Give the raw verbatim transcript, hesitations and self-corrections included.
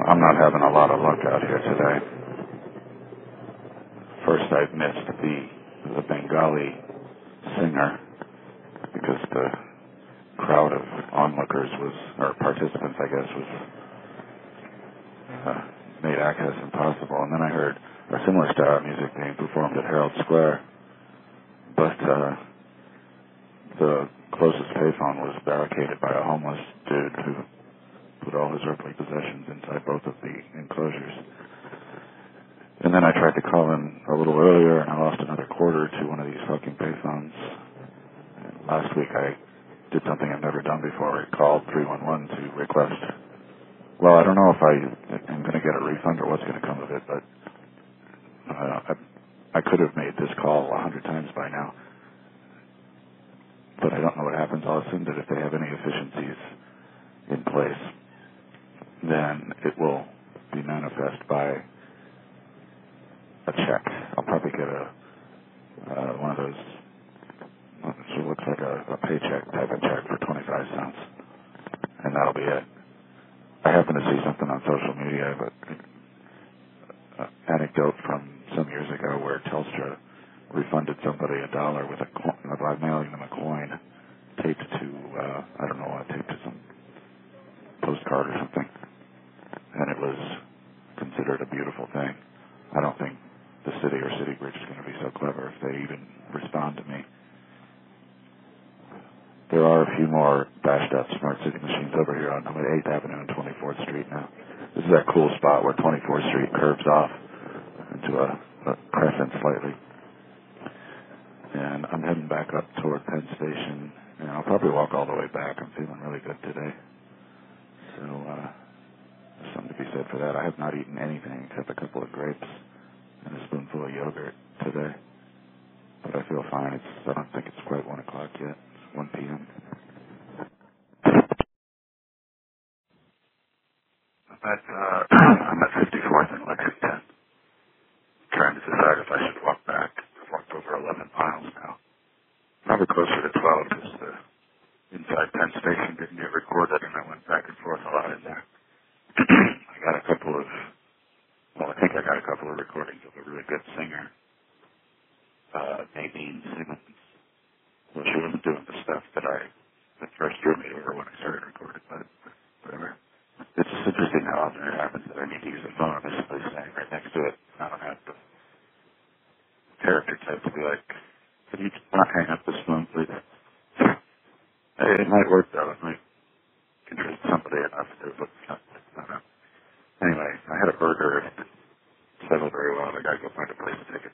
I'm not having a lot of luck out here today. First, I missed the the Bengali singer because the crowd of onlookers was, or participants, I guess, was uh, made access impossible. And then I heard a similar style of music being performed at Herald Square, but uh, the closest payphone was barricaded by a homeless dude who put all his earthly possessions inside both of the enclosures. And then I tried to call in a little earlier, and I lost another quarter to one of these fucking payphones. And last week I did something I've never done before. I called three one one to request. Well, I don't know if I am going to get a refund or what's going to come of it, but uh, I, I could have made this call a hundred times by now. But I don't know what happens. I'll assume that if they have any efficiencies in place, then it will be manifest by a check. I'll probably get a uh, one of those. It looks like a, a paycheck type of check for twenty-five cents, and that'll be it. I happen to see something on social media, but an anecdote from some years ago where Telstra refunded somebody a dollar with a coin, by mailing them a coin taped to uh, I don't know what, taped to some postcard or something, and it was considered a beautiful thing. I don't think the city or City Bridge is going to be so clever if they even respond to me. There are a few more bashed up smart city machines over here on eighth Avenue and twenty-fourth Street now. This is that cool spot where twenty-fourth Street curves off into a, a crescent slightly. And I'm heading back up toward Penn Station, and I'll probably walk all the way back. I'm feeling really good today. So, uh, there's something to be said for that. I have not eaten anything except a couple of grapes and a spoonful of yogurt today. But I feel fine. It's, I don't think it's quite one o'clock yet. It's one p.m. I'm at, uh, I'm at fifty-fourth and Lexington, trying to decide if I should walk back. I've walked over eleven miles now. Probably closer to twelve because the inside Penn Station didn't get recorded, and I went back and forth a lot in there. I got a couple of, well, I think I got a couple of recordings of a really good singer, uh, Nadine Simmons. Well, she wasn't doing the stuff that I, that first drew me to her when I started recording, but whatever. It's just interesting how often it happens that I need to use a phone. There's somebody standing right next to it. I don't have the character type to be like, could you not hang up this phone, please? It might work, though. It might interest somebody enough to look up. I don't know. Anyway, I had a burger. It settled very well. I got to go find a place to take it.